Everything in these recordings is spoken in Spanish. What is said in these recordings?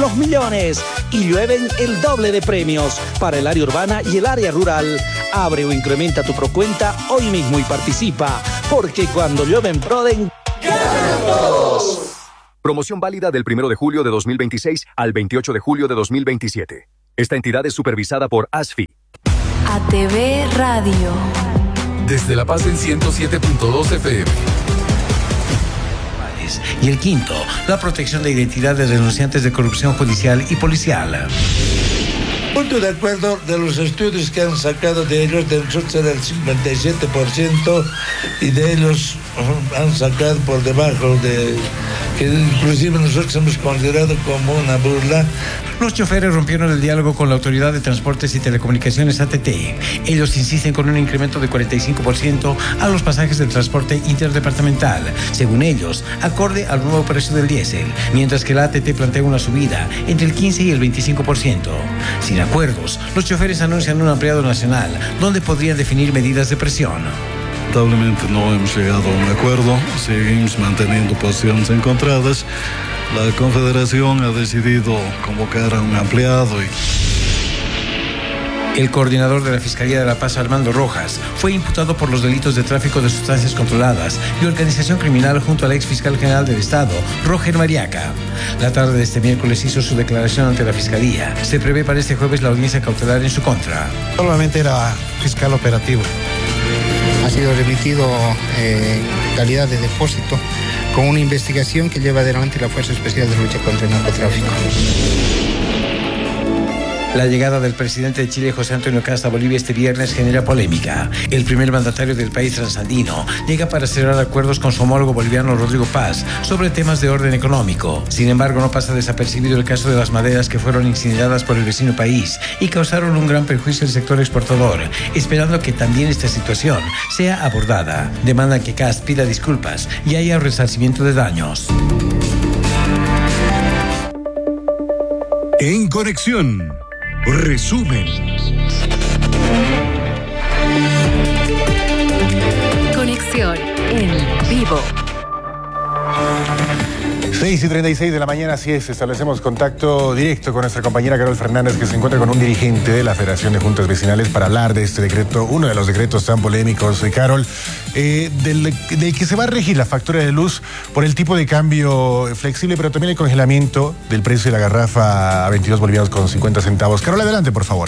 los millones y llueven el doble de premios para el área urbana y el área rural. Abre o incrementa tu procuenta hoy mismo y participa, porque cuando llueve en Proden, ¡ganan todos! Promoción válida del 1 de julio de 2026 al 28 de julio de 2027. Esta entidad es supervisada por ASFI. ATV Radio. Desde La Paz en 107.2 FM. Y el quinto, la protección de identidad de denunciantes de corrupción judicial y policial. Punto de acuerdo de los estudios que han sacado de ellos, de nosotros era el 57% y de ellos han sacado por debajo de, que inclusive nosotros hemos considerado como una burla. Los choferes rompieron el diálogo con la Autoridad de Transportes y Telecomunicaciones ATT. Ellos insisten con un incremento de 45% a los pasajes del transporte interdepartamental, según ellos, acorde al nuevo precio del diésel, mientras que la ATT plantea una subida entre el 15 y el 25%. Sin acuerdos, los choferes anuncian un ampliado nacional, donde podrían definir medidas de presión. Lamentablemente no hemos llegado a un acuerdo, seguimos manteniendo posiciones encontradas. La Confederación ha decidido convocar a un ampliado El coordinador de la Fiscalía de La Paz, Armando Rojas, fue imputado por los delitos de tráfico de sustancias controladas y organización criminal junto al ex fiscal general del Estado, Roger Mariaca. La tarde de este miércoles hizo su declaración ante la Fiscalía. Se prevé para este jueves la audiencia cautelar en su contra. Solamente era fiscal operativo. Ha sido remitido en calidad de depósito con una investigación que lleva adelante la Fuerza Especial de Lucha contra el Narcotráfico. La llegada del presidente de Chile, José Antonio Kast, a Bolivia este viernes genera polémica. El primer mandatario del país transandino llega para cerrar acuerdos con su homólogo boliviano Rodrigo Paz sobre temas de orden económico. Sin embargo, no pasa desapercibido el caso de las maderas que fueron incineradas por el vecino país y causaron un gran perjuicio al sector exportador, esperando que también esta situación sea abordada. Demandan que Kast pida disculpas y haya resarcimiento de daños. En Conexión. Resumen. Conexión en vivo. 6:36 de la mañana, así es, establecemos contacto directo con nuestra compañera Carol Fernández, que se encuentra con un dirigente de la Federación de Juntas Vecinales para hablar de este decreto, uno de los decretos tan polémicos, Carol, del que se va a regir la factura de luz por el tipo de cambio flexible, pero también el congelamiento del precio de la garrafa a 22 bolivianos con 50 centavos. Carol, adelante, por favor.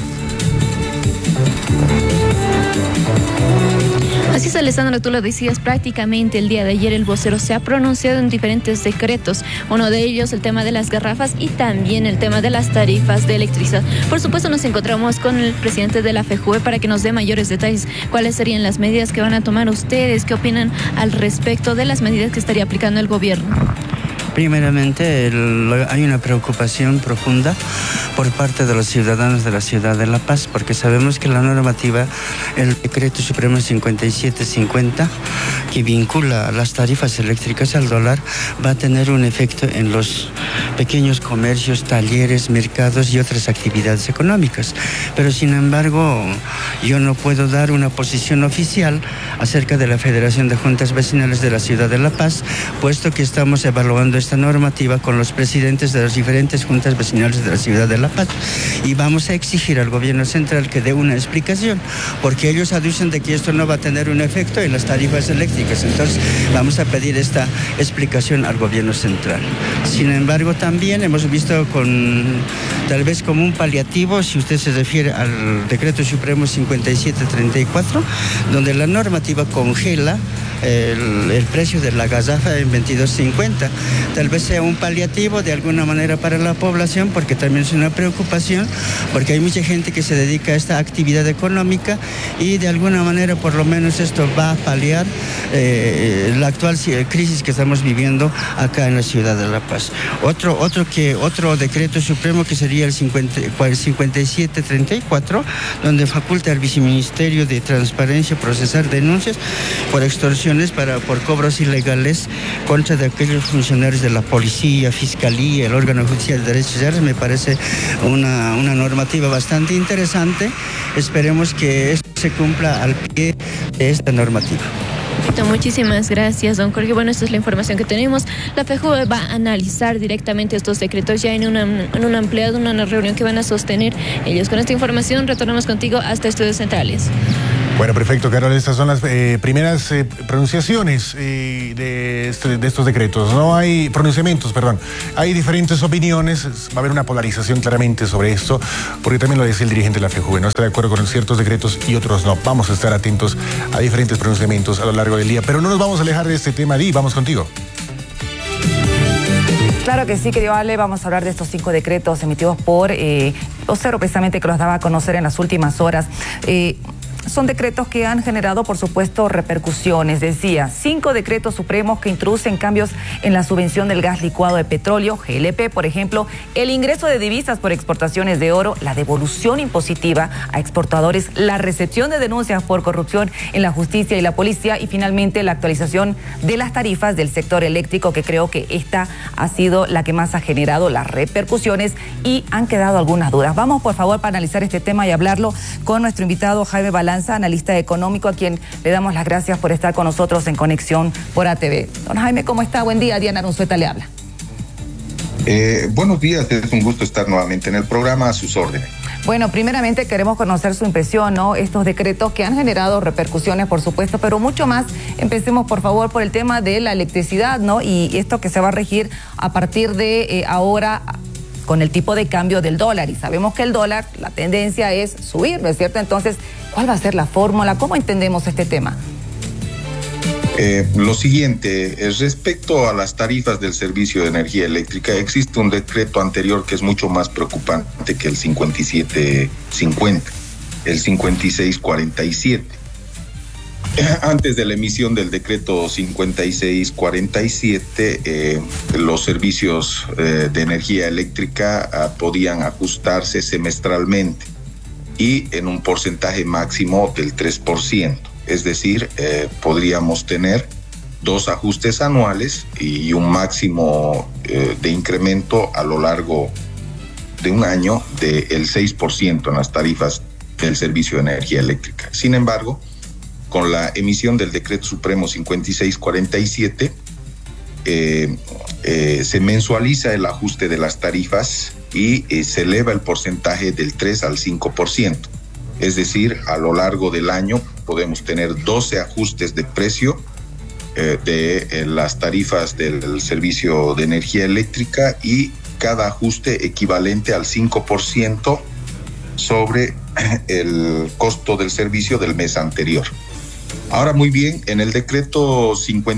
Así es, Alessandro, tú lo decías, prácticamente el día de ayer el vocero se ha pronunciado en diferentes decretos, uno de ellos el tema de las garrafas y también el tema de las tarifas de electricidad. Por supuesto, nos encontramos con el presidente de la FEJUVE para que nos dé mayores detalles, cuáles serían las medidas que van a tomar ustedes, qué opinan al respecto de las medidas que estaría aplicando el gobierno. Primeramente, hay una preocupación profunda por parte de los ciudadanos de la ciudad de La Paz, porque sabemos que la normativa, el decreto supremo 5750, que vincula las tarifas eléctricas al dólar, va a tener un efecto en los pequeños comercios, talleres, mercados y otras actividades económicas. Pero sin embargo, yo no puedo dar una posición oficial acerca de la Federación de Juntas Vecinales de la ciudad de La Paz, puesto que estamos evaluando esta normativa con los presidentes de las diferentes juntas vecinales de la ciudad de La Paz y vamos a exigir al gobierno central que dé una explicación, porque ellos aducen de que esto no va a tener un efecto en las tarifas eléctricas. Entonces vamos a pedir esta explicación al gobierno central. Sin embargo, también hemos visto tal vez como un paliativo, si usted se refiere al decreto supremo 5734, donde la normativa congela el precio de la garrafa en 22.50. Tal vez sea un paliativo de alguna manera para la población, porque también es una preocupación, porque hay mucha gente que se dedica a esta actividad económica y de alguna manera por lo menos esto va a paliar la actual crisis que estamos viviendo acá en la ciudad de La Paz. Otro decreto supremo que sería el 5734, donde faculta al viceministerio de Transparencia procesar denuncias por extorsión por cobros ilegales contra de aquellos funcionarios de la policía, fiscalía, el órgano judicial de derechos sociales. Me parece una normativa bastante interesante. Esperemos que esto se cumpla al pie de esta normativa. Perfecto, muchísimas gracias, don Jorge. Bueno, esta es la información que tenemos. La FEJUVE va a analizar directamente estos decretos ya en una ampliada, una reunión que van a sostener ellos. Con esta información retornamos contigo hasta Estudios Centrales. Bueno, perfecto, Carol. Estas son las primeras pronunciaciones de estos decretos. No hay pronunciamientos, perdón. Hay diferentes opiniones. Va a haber una polarización claramente sobre esto, porque también lo decía el dirigente de la FEJUVE. No está de acuerdo con ciertos decretos y otros no. Vamos a estar atentos a diferentes pronunciamientos a lo largo del día. Pero no nos vamos a alejar de este tema, Di. Vamos contigo. Claro que sí, querido Ale, vamos a hablar de estos 5 decretos emitidos por Vocero, precisamente, que los daba a conocer en las últimas horas. Son decretos que han generado, por supuesto, repercusiones. Decía, 5 decretos supremos que introducen cambios en la subvención del gas licuado de petróleo, GLP, por ejemplo, el ingreso de divisas por exportaciones de oro, la devolución impositiva a exportadores, la recepción de denuncias por corrupción en la justicia y la policía, y finalmente la actualización de las tarifas del sector eléctrico, que creo que esta ha sido la que más ha generado las repercusiones y han quedado algunas dudas. Vamos, por favor, para analizar este tema y hablarlo con nuestro invitado Jaime Balanza, analista económico, a quien le damos las gracias por estar con nosotros en Conexión por ATV. Don Jaime, ¿cómo está? Buen día. Diana Arunzueta le habla. Buenos días, es un gusto estar nuevamente en el programa, a sus órdenes. Bueno, primeramente queremos conocer su impresión, ¿no? Estos decretos que han generado repercusiones, por supuesto, pero mucho más. Empecemos, por favor, por el tema de la electricidad, ¿no? Y esto que se va a regir a partir de ahora con el tipo de cambio del dólar. Y sabemos que el dólar, la tendencia es subir, ¿no es cierto? Entonces, ¿cuál va a ser la fórmula? ¿Cómo entendemos este tema? Lo siguiente, respecto a las tarifas del servicio de energía eléctrica, existe un decreto anterior que es mucho más preocupante que el 5750, el 5647. Antes de la emisión del decreto 5647, los servicios de energía eléctrica podían ajustarse semestralmente y en un porcentaje máximo del 3%. Es decir, podríamos tener 2 ajustes anuales y un máximo de incremento a lo largo de un año del 6% en las tarifas del servicio de energía eléctrica. Sin embargo, con la emisión del Decreto Supremo 5647, se mensualiza el ajuste de las tarifas y se eleva el porcentaje del 3 al 5%. Es decir, a lo largo del año podemos tener 12 ajustes de precio de las tarifas del servicio de energía eléctrica y cada ajuste equivalente al 5% sobre el costo del servicio del mes anterior. Ahora, muy bien, en el decreto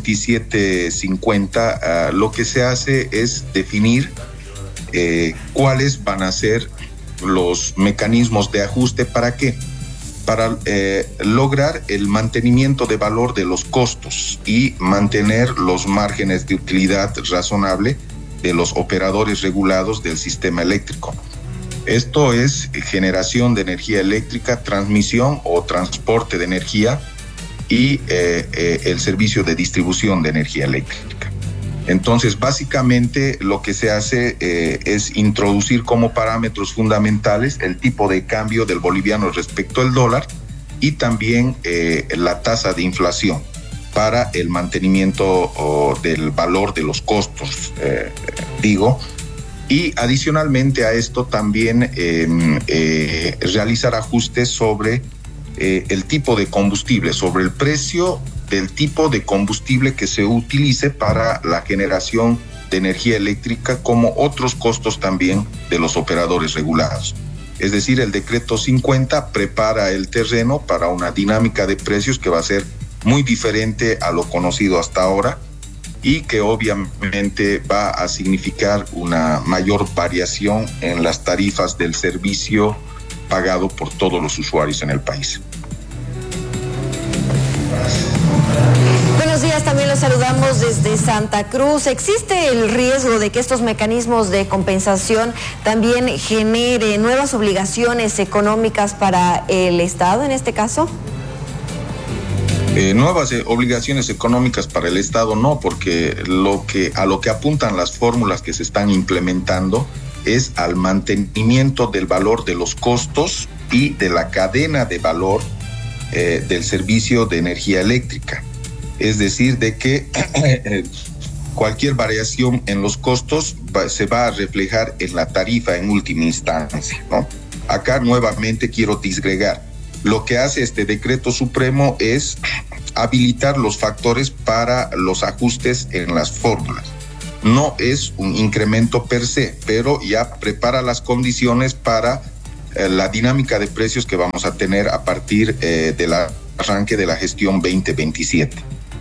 5750 lo que se hace es definir cuáles van a ser los mecanismos de ajuste. ¿Para qué? Para lograr el mantenimiento de valor de los costos y mantener los márgenes de utilidad razonable de los operadores regulados del sistema eléctrico. Esto es generación de energía eléctrica, transmisión o transporte de energía y el servicio de distribución de energía eléctrica. Entonces, básicamente lo que se hace es introducir como parámetros fundamentales el tipo de cambio del boliviano respecto al dólar y también la tasa de inflación para el mantenimiento del valor de los costos, y adicionalmente a esto también realizar ajustes sobre el tipo de combustible, sobre el precio del tipo de combustible que se utilice para la generación de energía eléctrica, como otros costos también de los operadores regulados. Es decir, el decreto 50 prepara el terreno para una dinámica de precios que va a ser muy diferente a lo conocido hasta ahora y que obviamente va a significar una mayor variación en las tarifas del servicio pagado por todos los usuarios en el país. Buenos días, también los saludamos desde Santa Cruz. ¿Existe el riesgo de que estos mecanismos de compensación también generen nuevas obligaciones económicas para el Estado en este caso? Nuevas obligaciones económicas para el Estado no, porque a lo que apuntan las fórmulas que se están implementando es al mantenimiento del valor de los costos y de la cadena de valor del servicio de energía eléctrica. Es decir, de que cualquier variación en los costos se va a reflejar en la tarifa en última instancia, ¿no? Acá nuevamente quiero disgregar. Lo que hace este decreto supremo es habilitar los factores para los ajustes en las fórmulas. No es un incremento per se, pero ya prepara las condiciones para la dinámica de precios que vamos a tener a partir del arranque de la gestión 2027.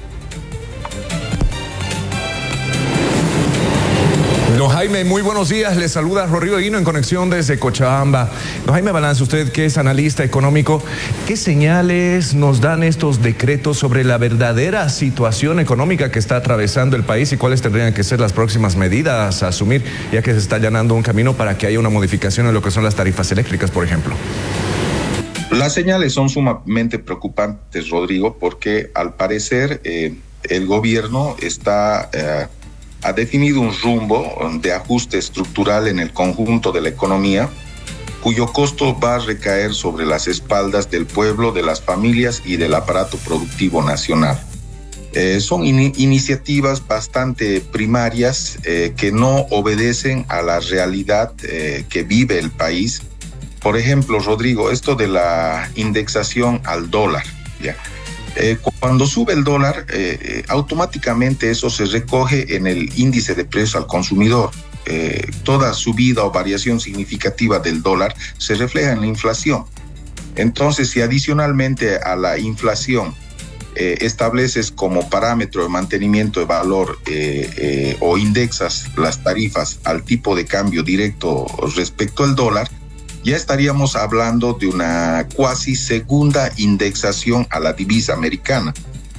Don Jaime, muy buenos días. Les saluda Rodrigo Hino en conexión desde Cochabamba. Don Jaime Balance, usted que es analista económico, ¿qué señales nos dan estos decretos sobre la verdadera situación económica que está atravesando el país y cuáles tendrían que ser las próximas medidas a asumir, ya que se está allanando un camino para que haya una modificación en lo que son las tarifas eléctricas, por ejemplo? Las señales son sumamente preocupantes, Rodrigo, porque al parecer el gobierno ha definido un rumbo de ajuste estructural en el conjunto de la economía, cuyo costo va a recaer sobre las espaldas del pueblo, de las familias y del aparato productivo nacional. Son iniciativas bastante primarias que no obedecen a la realidad que vive el país. Por ejemplo, Rodrigo, esto de la indexación al dólar, ¿ya? Cuando sube el dólar, automáticamente eso se recoge en el índice de precios al consumidor. Toda subida o variación significativa del dólar se refleja en la inflación. Entonces, si adicionalmente a la inflación estableces como parámetro de mantenimiento de valor o indexas las tarifas al tipo de cambio directo respecto al dólar, ya estaríamos hablando de una cuasi segunda indexación a la divisa americana.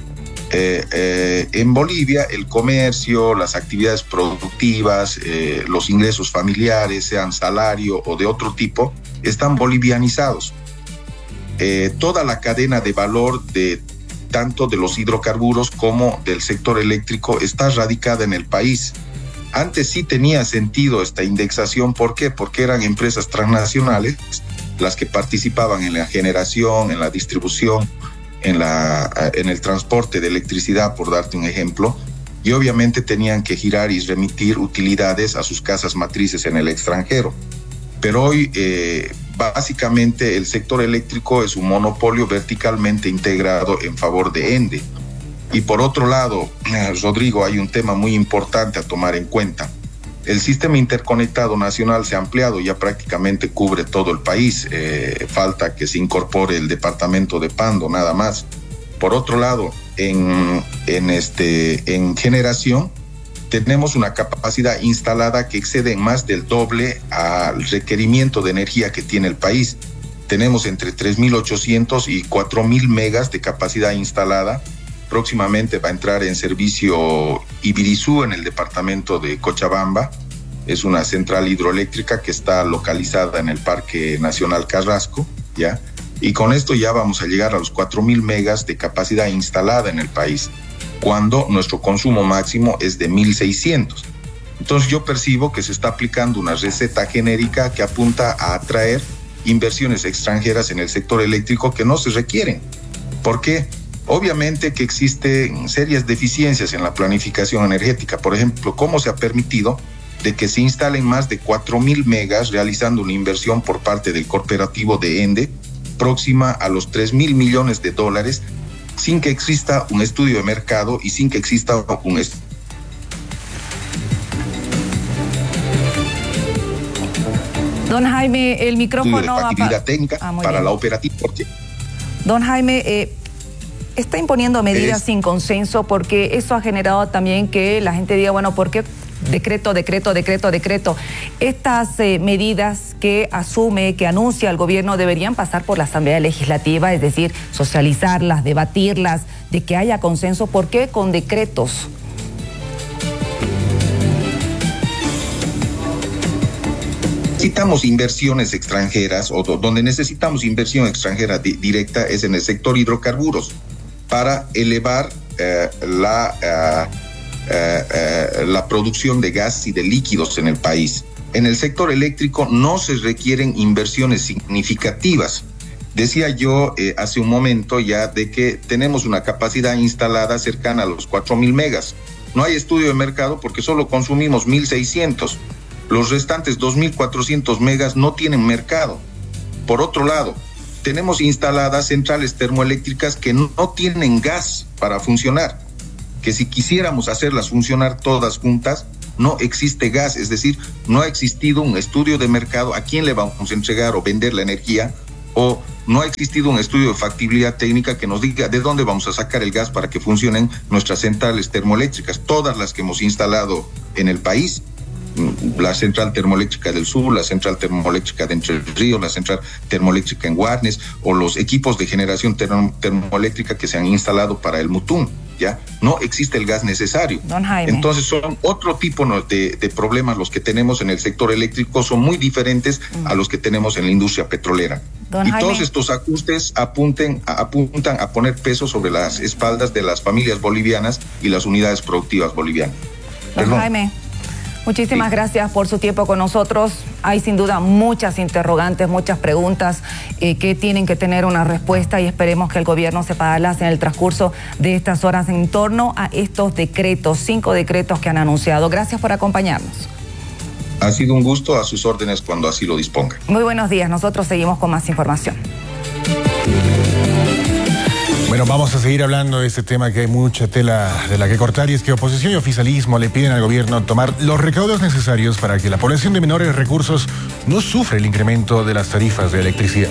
En Bolivia, el comercio, las actividades productivas, los ingresos familiares, sean salario o de otro tipo, están bolivianizados. Toda la cadena de valor tanto de los hidrocarburos como del sector eléctrico está radicada en el país. Antes sí tenía sentido esta indexación. ¿Por qué? Porque eran empresas transnacionales las que participaban en la generación, en la distribución, en el transporte de electricidad, por darte un ejemplo, y obviamente tenían que girar y remitir utilidades a sus casas matrices en el extranjero. Pero hoy, básicamente, el sector eléctrico es un monopolio verticalmente integrado en favor de ENDE. Y por otro lado, Rodrigo, hay un tema muy importante a tomar en cuenta. El sistema interconectado nacional se ha ampliado, ya prácticamente cubre todo el país. Falta que se incorpore el departamento de Pando, nada más. Por otro lado, en generación, tenemos una capacidad instalada que excede más del doble al requerimiento de energía que tiene el país. Tenemos entre 3.800 y 4.000 megas de capacidad instalada. Próximamente va a entrar en servicio Ibirizú en el departamento de Cochabamba. Es una central hidroeléctrica que está localizada en el Parque Nacional Carrasco, ¿ya? Y con esto ya vamos a llegar a los 4.000 megas de capacidad instalada en el país, cuando nuestro consumo máximo es de 1.600. Entonces yo percibo que se está aplicando una receta genérica que apunta a atraer inversiones extranjeras en el sector eléctrico que no se requieren. ¿Por qué? Obviamente que existen serias deficiencias en la planificación energética. Por ejemplo, ¿cómo se ha permitido de que se instalen más de 4.000 megas realizando una inversión por parte del corporativo de ENDE próxima a los 3.000 millones de dólares sin que exista un estudio de mercado y sin que exista un Don Jaime, el micrófono... de factibilidad técnica para la operativa. Don Jaime, está imponiendo medidas sin consenso, porque eso ha generado también que la gente diga, bueno, ¿por qué decreto? Estas medidas que asume, que anuncia el gobierno, deberían pasar por la Asamblea Legislativa, es decir, socializarlas, debatirlas, de que haya consenso. ¿Por qué con decretos? Necesitamos inversiones extranjeras, o donde necesitamos inversión extranjera directa es en el sector hidrocarburos, para elevar la producción de gas y de líquidos en el país. En el sector eléctrico no se requieren inversiones significativas. Decía yo hace un momento ya de que tenemos una capacidad instalada cercana a los 4.000 megas. No hay estudio de mercado porque solo consumimos 1.600. Los restantes 2.400 megas no tienen mercado. Por otro lado, tenemos instaladas centrales termoeléctricas que no tienen gas para funcionar, que si quisiéramos hacerlas funcionar todas juntas, no existe gas, es decir, no ha existido un estudio de mercado a quién le vamos a entregar o vender la energía, o no ha existido un estudio de factibilidad técnica que nos diga de dónde vamos a sacar el gas para que funcionen nuestras centrales termoeléctricas, todas las que hemos instalado en el país. La central termoeléctrica del sur, la central termoeléctrica de Entre Ríos, la central termoeléctrica en Guarnes, o los equipos de generación termoeléctrica que se han instalado para el Mutún, ¿ya? No existe el gas necesario. Don Jaime. Entonces son otro tipo de problemas los que tenemos en el sector eléctrico, son muy diferentes a los que tenemos en la industria petrolera. Don y Jaime. todos estos ajustes apuntan a poner peso sobre las espaldas de las familias bolivianas y las unidades productivas bolivianas. Don Jaime, muchísimas gracias por su tiempo con nosotros. Hay sin duda muchas interrogantes, muchas preguntas que tienen que tener una respuesta y esperemos que el gobierno sepa darlas en el transcurso de estas horas en torno a estos decretos, 5 decretos que han anunciado. Gracias por acompañarnos. Ha sido un gusto, a sus órdenes cuando así lo disponga. Muy buenos días, nosotros seguimos con más información. Bueno, vamos a seguir hablando de este tema que hay mucha tela de la que cortar, y es que oposición y oficialismo le piden al gobierno tomar los recaudos necesarios para que la población de menores recursos no sufra el incremento de las tarifas de electricidad.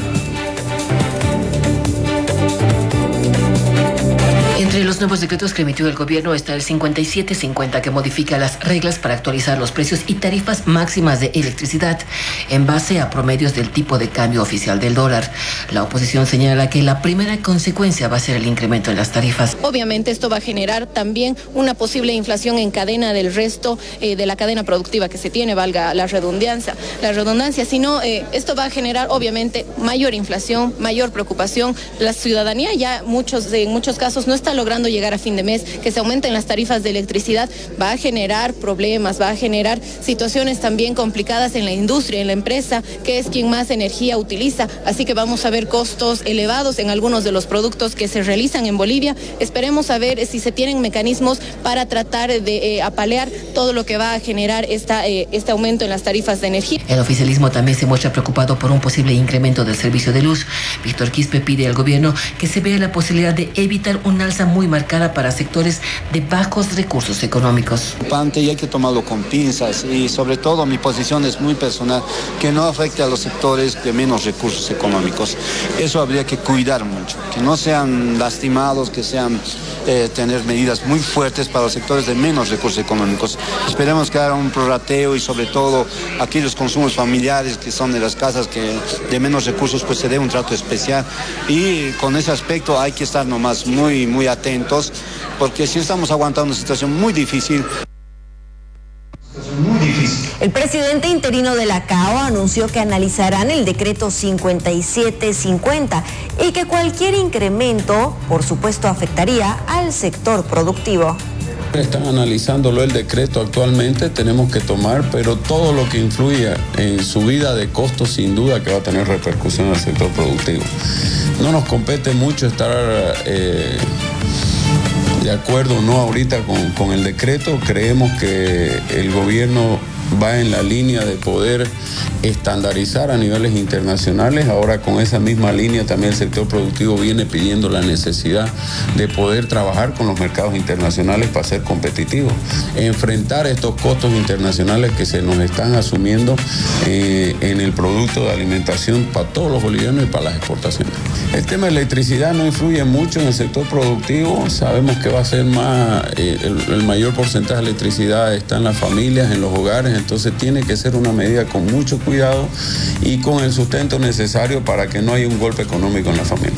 Entre los nuevos decretos que emitió el gobierno está el 5750, que modifica las reglas para actualizar los precios y tarifas máximas de electricidad en base a promedios del tipo de cambio oficial del dólar. La oposición señala que la primera consecuencia va a ser el incremento en las tarifas. Obviamente esto va a generar también una posible inflación en cadena del resto de la cadena productiva que se tiene, valga la redundancia, sino esto va a generar obviamente mayor inflación, mayor preocupación. La ciudadanía ya en muchos casos no está logrando llegar a fin de mes. Que se aumenten las tarifas de electricidad va a generar problemas, va a generar situaciones también complicadas en la industria, en la empresa, que es quien más energía utiliza. Así que vamos a ver costos elevados en algunos de los productos que se realizan en Bolivia. Esperemos a ver si se tienen mecanismos para tratar de apalear todo lo que va a generar este aumento en las tarifas de energía. El oficialismo también se muestra preocupado por un posible incremento del servicio de luz. Víctor Quispe pide al gobierno que se vea la posibilidad de evitar un alza muy marcada para sectores de bajos recursos económicos. Y hay que tomarlo con pinzas, y sobre todo mi posición es muy personal, que no afecte a los sectores de menos recursos económicos. Eso habría que cuidar mucho, que no sean lastimados, que sean tener medidas muy fuertes para los sectores de menos recursos económicos. Esperemos que haga un prorrateo y sobre todo aquellos consumos familiares que son de las casas que de menos recursos, pues se dé un trato especial, y con ese aspecto hay que estar nomás muy atentos, porque si estamos aguantando una situación muy difícil. El presidente interino de la CAO anunció que analizarán el decreto 5750 y que cualquier incremento, por supuesto, afectaría al sector productivo. Están analizándolo el decreto actualmente, tenemos que tomar, pero todo lo que influya en subida de costos sin duda que va a tener repercusión en el sector productivo. No nos compete mucho estar de acuerdo o no ahorita con el decreto. Creemos que el gobierno va en la línea de poder estandarizar a niveles internacionales. Ahora con esa misma línea también el sector productivo viene pidiendo la necesidad de poder trabajar con los mercados internacionales para ser competitivos, enfrentar estos costos internacionales que se nos están asumiendo en el producto de alimentación para todos los bolivianos y para las exportaciones. El tema de electricidad no influye mucho en el sector productivo. Sabemos que va a ser más, el mayor porcentaje de electricidad está en las familias, en los hogares, entonces tiene que ser una medida con mucho cuidado y con el sustento necesario para que no haya un golpe económico en la familia.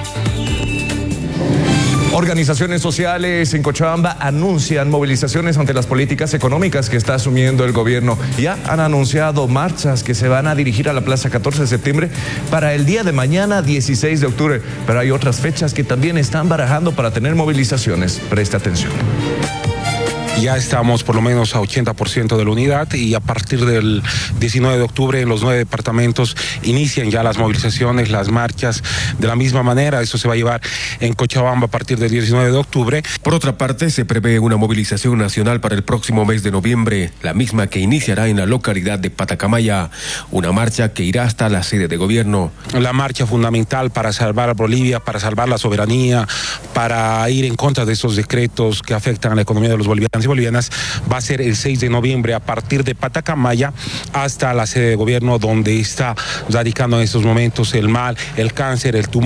Organizaciones sociales en Cochabamba anuncian movilizaciones ante las políticas económicas que está asumiendo el gobierno. Ya han anunciado marchas que se van a dirigir a la Plaza 14 de septiembre para el día de mañana, 16 de octubre. Pero hay otras fechas que también están barajando para tener movilizaciones. Presta atención. Ya estamos por lo menos a 80% de la unidad y a partir del 19 de octubre en los 9 departamentos inician ya las movilizaciones, las marchas de la misma manera. Eso se va a llevar en Cochabamba a partir del 19 de octubre. Por otra parte, se prevé una movilización nacional para el próximo mes de noviembre, la misma que iniciará en la localidad de Patacamaya, una marcha que irá hasta la sede de gobierno. La marcha fundamental para salvar a Bolivia, para salvar la soberanía, para ir en contra de estos decretos que afectan a la economía de los bolivianos y bolivianas, va a ser el 6 de noviembre a partir de Patacamaya hasta la sede de gobierno, donde está radicando en estos momentos el mal, el cáncer, el tumor.